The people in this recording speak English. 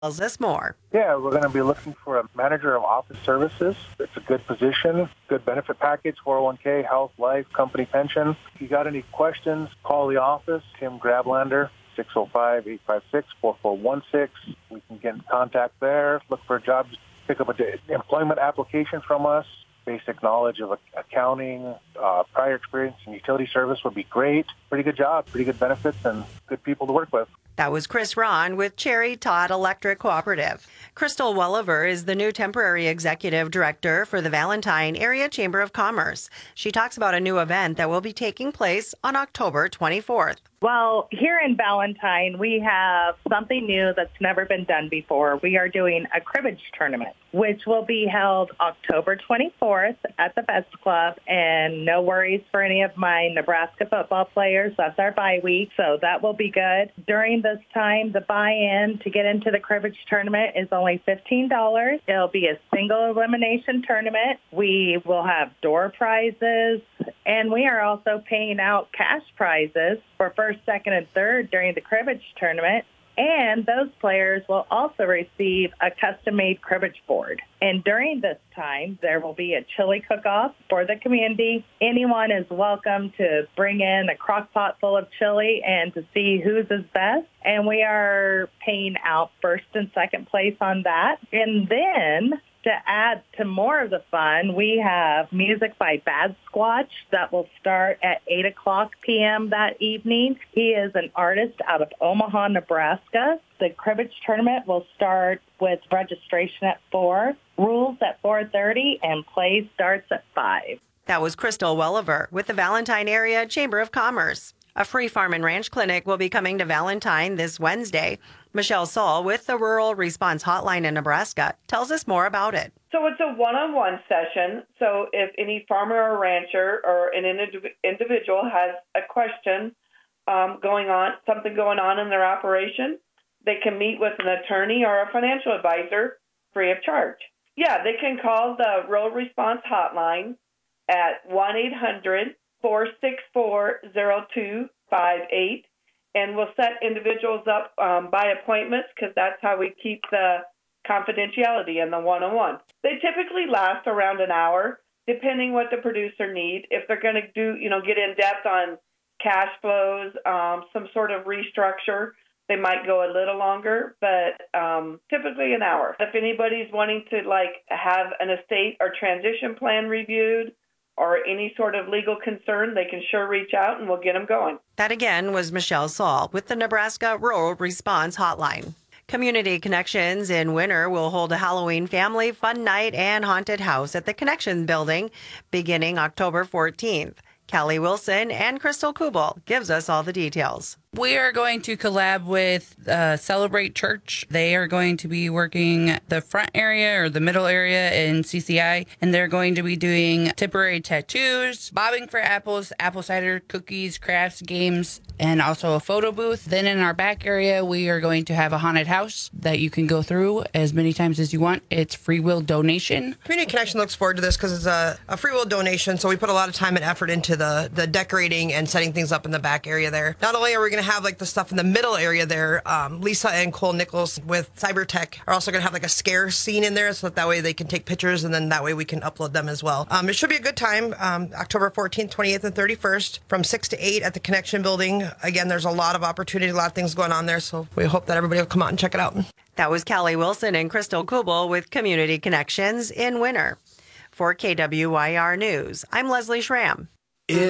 tells us more. Yeah, we're going to be looking for a manager of office services. It's a good position, good benefit package, 401k, health, life, company pension. If you got any questions, call the office, Tim Grablander, 605-856-4416. We can get in contact there, look for jobs, pick up an employment application from us. Basic knowledge of accounting, prior experience in utility service would be great. Pretty good job, pretty good benefits, and good people to work with. That was Chris Ron with Cherry Todd Electric Cooperative. Crystal Welliver is the new temporary executive director for the Valentine Area Chamber of Commerce. She talks about a new event that will be taking place on October 24th. Well, here in Valentine, we have something new that's never been done before. We are doing a cribbage tournament, which will be held October 24th at the Best Club. And no worries for any of my Nebraska football players. That's our bye week, so that will be good. During this time, the buy-in to get into the cribbage tournament is only $15. It'll be a single elimination tournament. We will have door prizes, and we are also paying out cash prizes for first, second, and third during the cribbage tournament. And those players will also receive a custom-made cribbage board. And during this time, there will be a chili cook-off for the community. Anyone is welcome to bring in a crock pot full of chili and to see whose is best. And we are paying out first and second place on that. And then, to add to more of the fun, we have music by Bad Squatch that will start at 8 o'clock p.m. that evening. He is an artist out of Omaha, Nebraska. The cribbage tournament will start with registration at 4, rules at 4:30, and play starts at 5. That was Crystal Welliver with the Valentine Area Chamber of Commerce. A free farm and ranch clinic will be coming to Valentine this Wednesday. Michelle Saul with the Rural Response Hotline in Nebraska tells us more about it. So it's a one-on-one session. So if any farmer or rancher or an individual has a question something going on in their operation, they can meet with an attorney or a financial advisor free of charge. Yeah, they can call the Rural Response Hotline at 1-800-464-0258, and we'll set individuals up by appointments because that's how we keep the confidentiality in the one-on-one. They typically last around an hour, depending what the producer needs. If they're going to get in depth on cash flows, some sort of restructure, they might go a little longer, but typically an hour. If anybody's wanting to have an estate or transition plan reviewed, or any sort of legal concern, they can sure reach out and we'll get them going. That again was Michelle Saul with the Nebraska Rural Response Hotline. Community Connections in Winter will hold a Halloween family fun night and haunted house at the Connection Building beginning October 14th. Callie Wilson and Crystal Kubel gives us all the details. We are going to collab with Celebrate Church. They are going to be working the front area or the middle area in CCI, and they're going to be doing temporary tattoos, bobbing for apples, apple cider, cookies, crafts, games, and also a photo booth. Then in our back area, we are going to have a haunted house that you can go through as many times as you want. It's free will donation. Community Connection looks forward to this because it's a free will donation, so we put a lot of time and effort into the decorating and setting things up in the back area there. Not only are we going to have the stuff in the middle area there, Lisa and Cole Nichols with Cybertech are also going to have a scare scene in there so that way they can take pictures, and then that way we can upload them as well. It should be a good time, October 14th, 28th, and 31st from 6 to 8 at the Connection Building. Again, there's a lot of opportunity, a lot of things going on there, so we hope that everybody will come out and check it out. That was Callie Wilson and Crystal Kubel with Community Connections in Winter. For KWYR News, I'm Leslie Schramm.